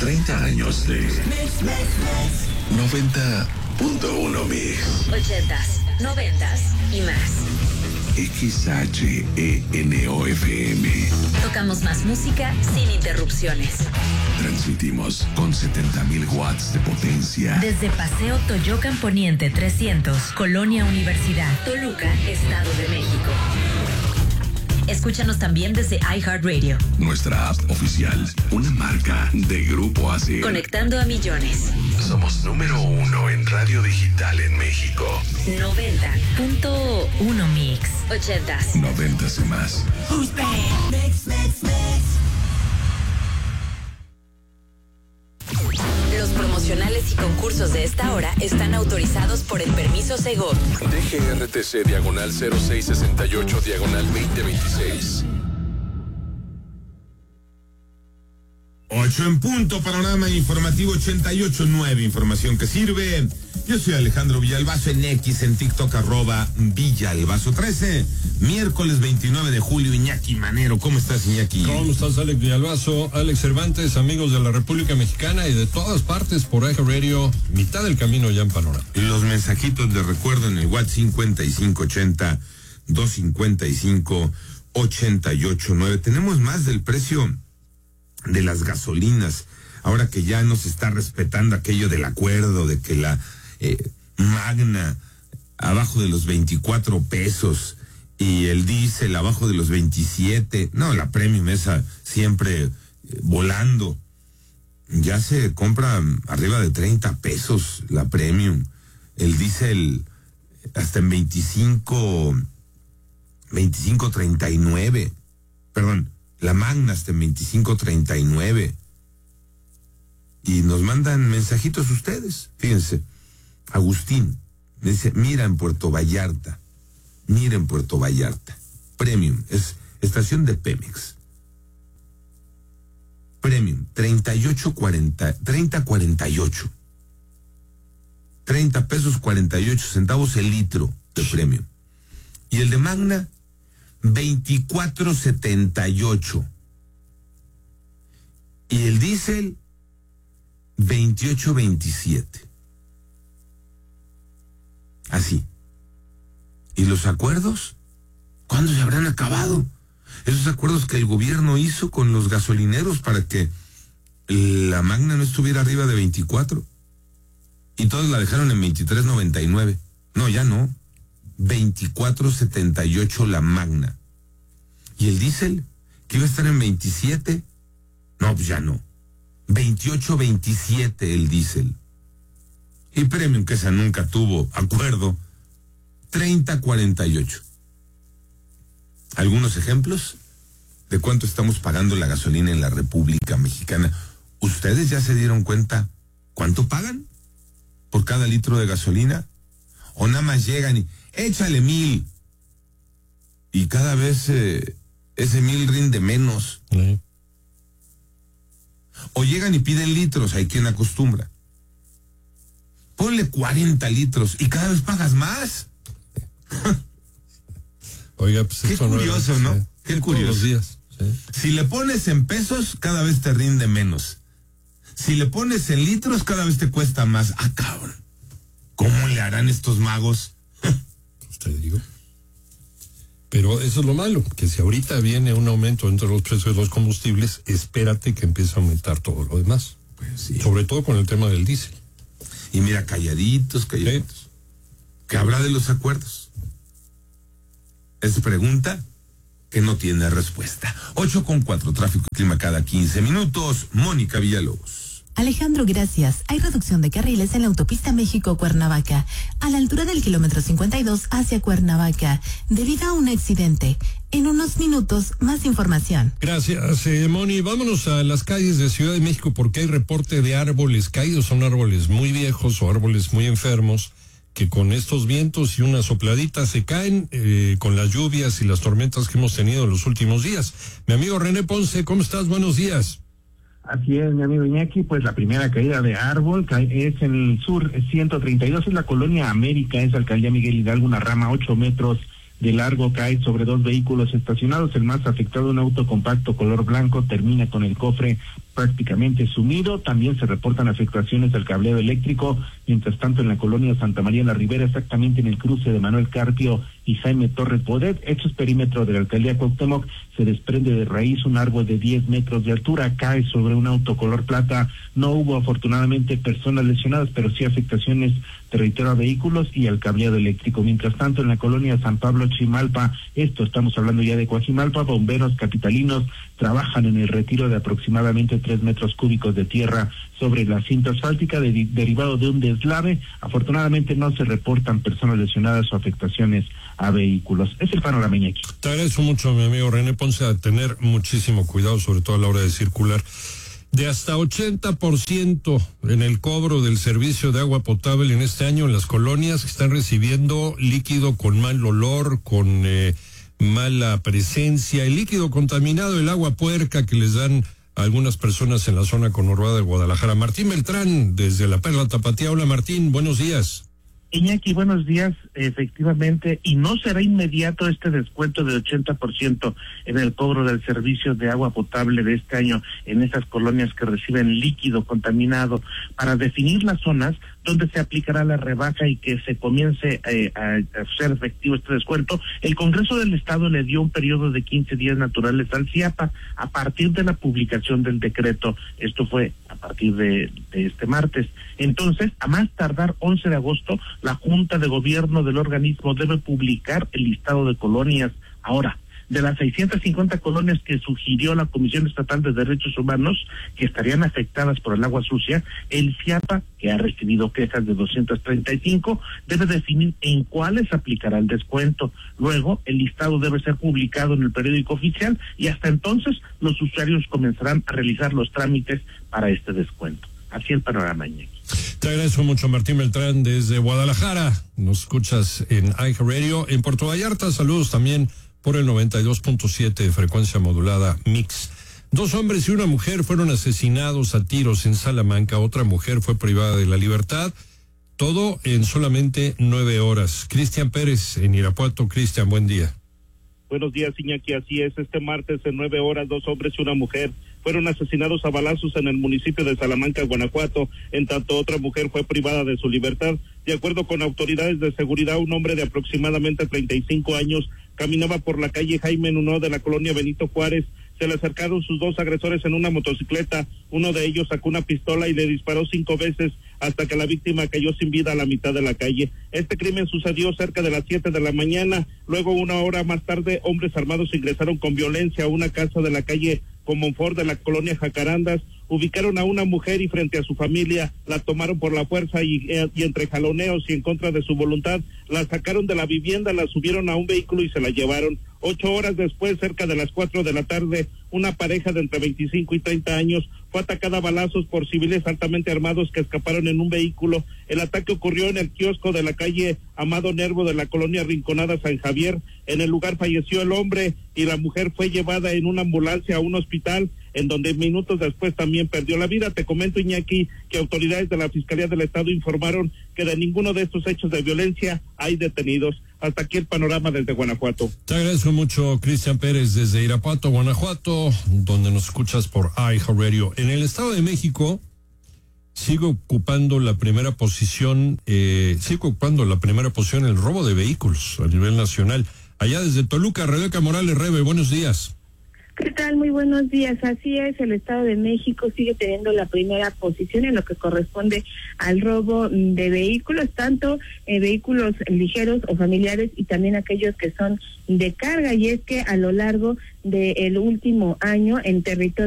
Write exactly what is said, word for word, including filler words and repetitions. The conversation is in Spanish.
treinta años de noventa punto uno Mix. ochentas, noventas y más. X H E N O F M. Tocamos más música sin interrupciones. Transmitimos con setenta mil watts de potencia. Desde Paseo Toyocan Poniente trescientos, Colonia Universidad, Toluca, Estado de México. Escúchanos también desde iHeartRadio. Nuestra app oficial, una marca de Grupo A S I R. Conectando a millones. Somos número uno en radio digital en México. noventa punto uno Mix. ochentas. Noventas y más. Who's bad? Mix, mix, mix. Los promocionales y concursos de esta hora están autorizados por el permiso Segov. D G R T C diagonal cero seis sesenta y ocho diagonal veinte veintiséis. Ocho en punto, panorama informativo ochenta y ocho nueve, información que sirve. Yo soy Alejandro Villalbazo en X, en TikTok, arroba Villalbazo trece. Miércoles veintinueve de julio, Iñaki Manero. ¿Cómo estás, Iñaki? ¿Cómo estás, Alex Villalbazo? Alex Cervantes, amigos de la República Mexicana y de todas partes por iHeartRadio, mitad del camino ya en panorama. Los mensajitos de recuerdo en el WhatsApp cincuenta y cinco ochenta, doscientos cincuenta y cinco, ochenta y ocho nueve. Tenemos más del precio de las gasolinas, ahora que ya no se está respetando aquello del acuerdo de que la eh, Magna abajo de los veinticuatro pesos y el diésel abajo de los veintisiete, no, la Premium esa siempre eh, volando, ya se compra arriba de treinta pesos la Premium, el diésel hasta en veinticinco, veinticinco treinta y nueve, perdón, la Magna hasta en veinticinco treinta y nueve. Y nos mandan mensajitos ustedes. Fíjense, Agustín me dice, mira en Puerto Vallarta, mira en Puerto Vallarta, Premium, es estación de Pemex. Premium, treinta y ocho cuarenta, treinta cuarenta y ocho. treinta pesos cuarenta y ocho centavos el litro de Premium. Y el de Magna, veinticuatro setenta y ocho. Y el diésel, veintiocho veintisiete. Así. ¿Y los acuerdos? ¿Cuándo se habrán acabado? Esos acuerdos que el gobierno hizo con los gasolineros para que la Magna no estuviera arriba de veinticuatro. Y todos la dejaron en veintitrés noventa y nueve. No, ya no. veinticuatro setenta y ocho la Magna. ¿Y el diésel? ¿Que iba a estar en veintisiete? No, pues ya no. veintiocho veintisiete el diésel. Y Premium, que esa nunca tuvo acuerdo, treinta cuarenta y ocho. ¿Algunos ejemplos de cuánto estamos pagando la gasolina en la República Mexicana? ¿Ustedes ya se dieron cuenta cuánto pagan por cada litro de gasolina? ¿O nada más llegan y échale mil? Y cada vez eh, ese mil rinde menos. Sí. O llegan y piden litros, hay quien acostumbra. Ponle cuarenta litros y cada vez pagas más. Oiga, pues qué eso curioso, no, ¿no? Sí. Qué Sí, curioso. todos los días. Sí. Si le pones en pesos, cada vez te rinde menos. Si le pones en litros, cada vez te cuesta más. Ah, cabrón. ¿Cómo le harán estos magos? Usted digo. Pero eso es lo malo, que si ahorita viene un aumento entre los precios de los combustibles, espérate que empiece a aumentar todo lo demás. Pues sí. Sobre todo con el tema del diésel. Y mira, calladitos, calladitos. Sí. ¿Qué habrá de los acuerdos? Es pregunta que no tiene respuesta. Ocho con cuatro, tráfico y clima cada quince minutos. Mónica Villalobos. Alejandro, gracias. Hay reducción de carriles en la autopista México-Cuernavaca, a la altura del kilómetro cincuenta y dos hacia Cuernavaca, debido a un accidente. En unos minutos, más información. Gracias, eh, Moni. Vámonos a las calles de Ciudad de México porque hay reporte de árboles caídos. Son árboles muy viejos o árboles muy enfermos que con estos vientos y una sopladita se caen eh, con las lluvias y las tormentas que hemos tenido en los últimos días. Mi amigo René Ponce, ¿cómo estás? Buenos días. Así es, mi amigo Iñaki, pues la primera caída de árbol es en el sur ciento treinta y dos, es la colonia América, es alcaldía Miguel Hidalgo, una rama ocho metros de largo cae sobre dos vehículos estacionados. El más afectado, un auto compacto color blanco, termina con el cofre prácticamente sumido. También se reportan afectaciones al cableado eléctrico. Mientras tanto, en la colonia Santa María la Ribera, exactamente en el cruce de Manuel Carpio y Jaime Torres Bodet, hechos perímetro de la alcaldía Cuauhtémoc, se desprende de raíz un árbol de diez metros de altura, cae sobre un auto color plata. No hubo afortunadamente personas lesionadas, pero sí afectaciones, te reitero, a vehículos y al cableado eléctrico. Mientras tanto, en la colonia San Pablo Chimalpa, esto estamos hablando ya de Coajimalpa, bomberos capitalinos trabajan en el retiro de aproximadamente tres metros cúbicos de tierra sobre la cinta asfáltica de, derivado de un deslave. Afortunadamente no se reportan personas lesionadas o afectaciones a vehículos. Es el panorama, Iñaki. Te agradezco mucho, mi amigo René Ponce, a tener muchísimo cuidado, sobre todo a la hora de circular. De hasta ochenta por ciento en el cobro del servicio de agua potable en este año en las colonias que están recibiendo líquido con mal olor, con eh, mala presencia, el líquido contaminado, el agua puerca que les dan a algunas personas en la zona conurbada de Guadalajara. Martín Beltrán, desde la Perla Tapatía. Hola, Martín, buenos días. Iñaki, buenos días. Efectivamente, y no será inmediato este descuento de ochenta por ciento en el cobro del servicio de agua potable de este año en esas colonias que reciben líquido contaminado. Para definir las zonas donde se aplicará la rebaja y que se comience eh, a, a ser efectivo este descuento, el Congreso del Estado le dio un periodo de quince días naturales al CIAPA a partir de la publicación del decreto. Esto fue a partir de, de este martes. Entonces, a más tardar once de agosto, la Junta de Gobierno del organismo debe publicar el listado de colonias. Ahora, de las seiscientas cincuenta colonias que sugirió la Comisión Estatal de Derechos Humanos que estarían afectadas por el agua sucia, el CIAPA, que ha recibido quejas de doscientas treinta y cinco, debe definir en cuáles aplicará el descuento. Luego, el listado debe ser publicado en el periódico oficial y hasta entonces los usuarios comenzarán a realizar los trámites para este descuento. Así el panorama, Iñaki. Te agradezco mucho, Martín Beltrán, desde Guadalajara. Nos escuchas en iHeartRadio. En Puerto Vallarta, saludos también por el noventa y dos punto siete de frecuencia modulada Mix. Dos hombres y una mujer fueron asesinados a tiros en Salamanca. Otra mujer fue privada de la libertad. Todo en solamente nueve horas. Cristian Pérez, en Irapuato. Cristian, buen día. Buenos días, Iñaki. Así es, este martes en nueve horas, dos hombres y una mujer fueron asesinados a balazos en el municipio de Salamanca, Guanajuato, en tanto otra mujer fue privada de su libertad. De acuerdo con autoridades de seguridad, un hombre de aproximadamente treinta y cinco años caminaba por la calle Jaime Nuno de la colonia Benito Juárez. Se le acercaron sus dos agresores en una motocicleta. Uno de ellos sacó una pistola y le disparó cinco veces hasta que la víctima cayó sin vida a la mitad de la calle. Este crimen sucedió cerca de las siete de la mañana. Luego, una hora más tarde, hombres armados ingresaron con violencia a una casa de la calle Comonfort de la colonia Jacarandas. Ubicaron a una mujer y frente a su familia la tomaron por la fuerza y, eh, y entre jaloneos y en contra de su voluntad la sacaron de la vivienda, la subieron a un vehículo y se la llevaron. Ocho horas después, cerca de las cuatro de la tarde, una pareja de entre veinticinco y treinta años fue atacada a balazos por civiles altamente armados que escaparon en un vehículo. El ataque ocurrió en el kiosco de la calle Amado Nervo de la colonia Rinconada San Javier. En el lugar falleció el hombre y la mujer fue llevada en una ambulancia a un hospital, en donde minutos después también perdió la vida. Te comento, Iñaki, que autoridades de la Fiscalía del Estado informaron que de ninguno de estos hechos de violencia hay detenidos. Hasta aquí el panorama desde Guanajuato. Te agradezco mucho, Cristian Pérez, desde Irapuato, Guanajuato, donde nos escuchas por iHeartRadio. En el Estado de México sigue ocupando la primera posición, eh, sigue ocupando la primera posición el robo de vehículos a nivel nacional. Allá desde Toluca, Rebeca Morales Rebe, buenos días. ¿Qué tal? Muy buenos días. Así es, el Estado de México sigue teniendo la primera posición en lo que corresponde al robo de vehículos, tanto eh, vehículos ligeros o familiares y también aquellos que son de carga. Y es que a lo largo del último año en territorio